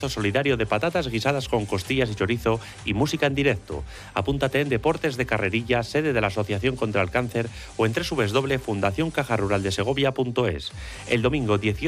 solidario de patatas guisadas con costillas y chorizo y música en directo. Apúntate en Deportes de Carrerilla, sede de la Asociación contra el Cáncer, o en www.fundacioncajaruraldesegovia.es. El domingo 18